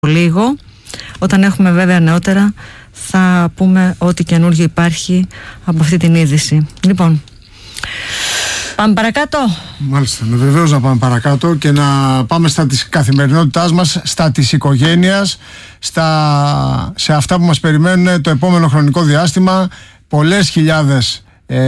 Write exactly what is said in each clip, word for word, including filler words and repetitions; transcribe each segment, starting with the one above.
λίγο. Όταν έχουμε βέβαια νεότερα θα πούμε ό,τι καινούργιο υπάρχει από αυτή την είδηση. Λοιπόν, πάμε παρακάτω. Μάλιστα, ναι, βεβαίως να πάμε παρακάτω και να πάμε στα της καθημερινότητάς μας, στα της οικογένειας, στα, σε αυτά που μας περιμένουν το επόμενο χρονικό διάστημα. Πολλές χιλιάδες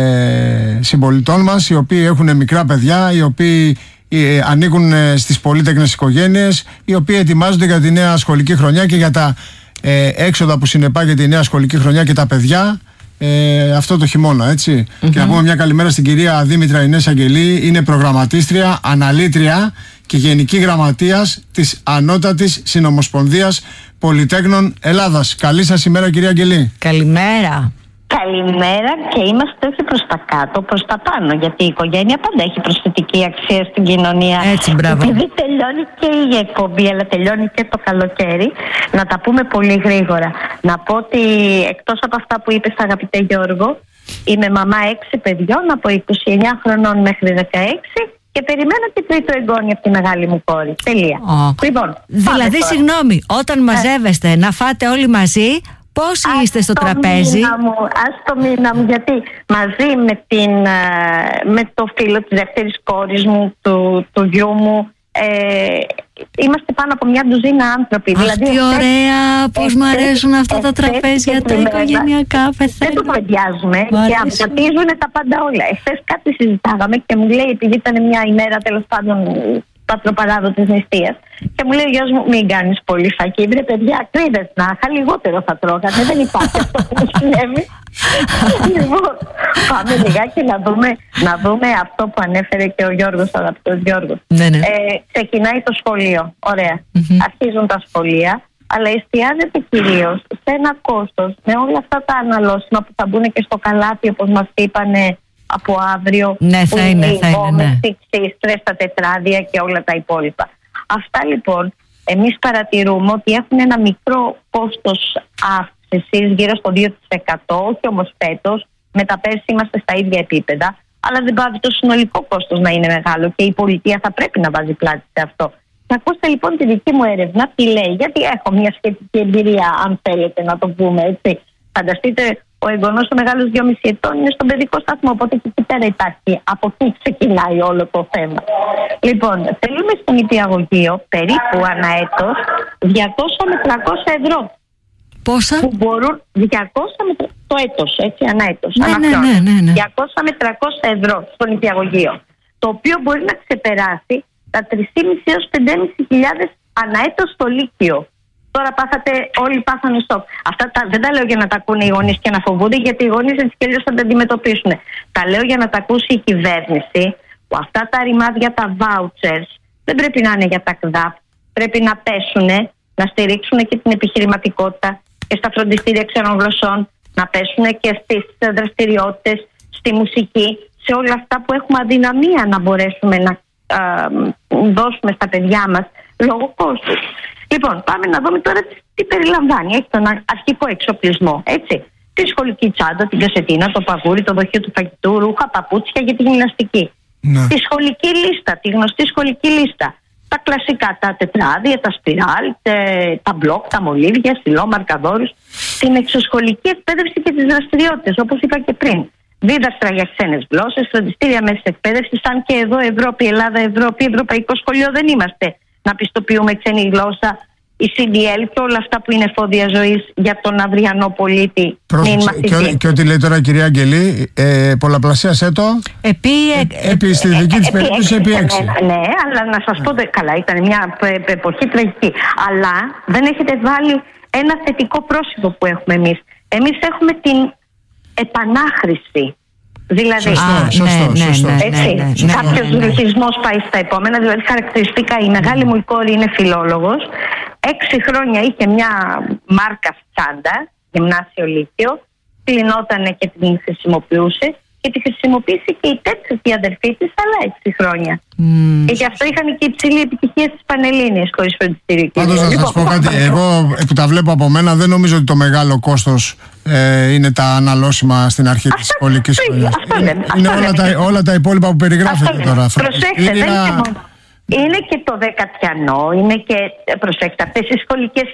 ε, συμπολιτών μας, οι οποίοι έχουν μικρά παιδιά, οι οποίοι ε, ανήκουν ε, στις πολύτεκνες οικογένειες, οι οποίοι ετοιμάζονται για τη νέα σχολική χρονιά και για τα ε, έξοδα που συνεπάγεται η νέα σχολική χρονιά και τα παιδιά ε, αυτό το χειμώνα, έτσι. Mm-hmm. Και να πούμε μια καλημέρα στην κυρία Δήμητρα Ινές Αγγελή, είναι προγραμματίστρια, αναλήτρια και γενική γραμματείας της Ανώτατης Συνομοσπονδίας Πολυτέκνων Ελλάδας. Καλή σας ημέρα, κυρία Αγγελή. Καλημέρα. Καλημέρα, και είμαστε όχι προς τα κάτω, προς τα πάνω, γιατί η οικογένεια πάντα έχει προσθετική αξία στην κοινωνία. Έτσι, μπράβο. Επειδή τελειώνει και η εκπομπή, αλλά τελειώνει και το καλοκαίρι, να τα πούμε πολύ γρήγορα. Να πω ότι εκτός από αυτά που είπες, αγαπητέ Γιώργο, είμαι μαμά έξι παιδιών από είκοσι εννιά χρονών μέχρι δεκαέξι και περιμένω και τρίτο εγγόνι από τη μεγάλη μου κόρη. Τελεία. Oh. Λοιπόν, δηλαδή, συγγνώμη, όταν μαζεύεστε να φάτε όλοι μαζί, πόσοι ας είστε στο τραπέζι? Μου, ας το μήνα μου, γιατί μαζί με, την, με το φίλο της δεύτερης κόρης μου, του, του γιού μου, ε, είμαστε πάνω από μια ντουζίνα άνθρωποι. Αχ, δηλαδή, τι ωραία, πώς μου αρέσουν αυτά τα τραπέζια, τα οικογενειακά, πεθαίνω. Δεν το παιδιάζουμε και αποφασίζουν τα πάντα όλα. Εχθές κάτι συζητάγαμε και μου λέει, επειδή ήταν μια ημέρα τέλος πάντων πατροπαράδο της νηστείας, και μου λέει ο γιος μου, μην κάνεις πολύ φακή, βρε παιδιά, κρύβες να είχα, λιγότερο θα τρώγανε, δεν υπάρχει αυτό που μου συνέβη. Λοιπόν, πάμε λιγάκι να δούμε, να δούμε αυτό που ανέφερε και ο Γιώργος, ο αγαπητός Γιώργος. Ναι, ναι. Ε, ξεκινάει το σχολείο, ωραία, mm-hmm. αρχίζουν τα σχολεία, αλλά εστιάζεται κυρίως σε ένα κόστος, με όλα αυτά τα αναλώσιμα που θα μπουν και στο καλάθι, όπως μας είπανε, από αύριο, ναι, θα είναι, θα είναι, ναι. Στρες, τα τετράδια και όλα τα υπόλοιπα. Αυτά λοιπόν εμείς παρατηρούμε ότι έχουν ένα μικρό κόστος αύξησης, γύρω στο δύο τοις εκατό, όχι όμως φέτος, με τα πέρσι είμαστε στα ίδια επίπεδα, αλλά δεν πάβει το συνολικό κόστος να είναι μεγάλο και η πολιτεία θα πρέπει να βάζει πλάτη σε αυτό. Να ακούστε λοιπόν τη δική μου έρευνα τι λέει, γιατί έχω μια σχετική εμπειρία, αν θέλετε να το πούμε έτσι. Φανταστείτε, ο εγγονός ο μεγάλος δυόμισι ετών είναι στον παιδικό σταθμό, οπότε και εκεί πέρα υπάρχει. Από εκεί ξεκινάει όλο το θέμα. Λοιπόν, θέλουμε στο νηπιαγωγείο περίπου ανά έτος διακόσια με τριακόσια ευρώ. Πόσα? Που μπορούν διακόσια με το έτος, έτσι, ανά έτος. Ναι, ναι, ναι, ναι, ναι. διακόσια με τριακόσια ευρώ στο νηπιαγωγείο. Το οποίο μπορεί να ξεπεράσει τα τρεις και μισό έως πέντε και μισό χιλιάδες ανά έτος στο Λύκειο. Τώρα πάθατε, όλοι πάθανε σοκ. Αυτά τα, δεν τα λέω για να τα ακούνε οι γονείς και να φοβούνται, γιατί οι γονείς έτσι και αλλιώς θα τα αντιμετωπίσουν. Τα λέω για να τα ακούσει η κυβέρνηση, που αυτά τα ρημάδια, τα vouchers, δεν πρέπει να είναι για τα ΚΔΑΠ. Πρέπει να πέσουν, να στηρίξουν και την επιχειρηματικότητα και στα φροντιστήρια ξένων γλωσσών, να πέσουν και στις δραστηριότητες, στη μουσική, σε όλα αυτά που έχουμε αδυναμία να μπορέσουμε να α, δώσουμε στα παιδιά μας λόγω κόστους. Λοιπόν, πάμε να δούμε τώρα τι περιλαμβάνει. Έχει τον αρχικό εξοπλισμό, έτσι. Τη σχολική τσάντα, την κασετίνα, το παγούρι, το δοχείο του φαγητού, ρούχα, παπούτσια για τη γυμναστική. Ναι. Τη σχολική λίστα, τη γνωστή σχολική λίστα. Τα κλασικά, τα τετράδια, τα σπιράλ, τα μπλοκ, τα μολύβια, στυλό, μαρκαδόρους. Την εξωσχολική εκπαίδευση και τις δραστηριότητες, όπως είπα και πριν. Δίδαστρα για ξένες γλώσσες, φροντιστήρια μέσης εκπαίδευσης, αν και εδώ Ευρώπη, Ελλάδα, Ευρώπη, Ευρωπαϊκό Σχολείο δεν είμαστε. Να πιστοποιούμε ξένη γλώσσα, η σι ντι ελ και όλα αυτά που είναι εφόδια ζωής για τον αυριανό πολίτη. Και, και ό,τι λέει τώρα η κυρία Αγγελή, ε, πολλαπλασίασέ το. Επί, ε, ε, επί στη δική της περίπτωση επί έξι. Ναι, ναι, αλλά να σας πω, καλά, ήταν μια εποχή τραγική. Αλλά δεν έχετε βάλει ένα θετικό πρόσημο που έχουμε εμείς. Εμείς έχουμε την επανάχρηση. Δηλαδή, σωστό, σωστό, ναι, σωστό. Ναι, έτσι, ναι, ναι, ναι, κάποιος ναι, ναι. ρουχισμός πάει στα επόμενα. Δηλαδή, χαρακτηριστικά, η μεγάλη μου η κόρη είναι φιλόλογος. Έξι χρόνια είχε μια μάρκα τσάντα, γυμνάσιο Λύκειο, κλεινότανε και την χρησιμοποιούσε και τη χρησιμοποίησε και η τέταρτη αδερφή της, αλλά έξι χρόνια. Mm. Και γι' αυτό είχαν και υψηλή επιτυχία στις Πανελλήνιες χωρίς φροντιστήριο. Πάντως να σας πω κάτι, εγώ που τα βλέπω από μένα δεν νομίζω ότι το μεγάλο κόστος ε, είναι τα αναλώσιμα στην αρχή της σχολικής χρονιάς. Είναι όλα τα, όλα τα υπόλοιπα που περιγράφετε τώρα. Προσέξτε, δεν είναι μόνο. Είναι και το δεκατιανό, είναι και, προσέξτε, αυτές οι σχολικές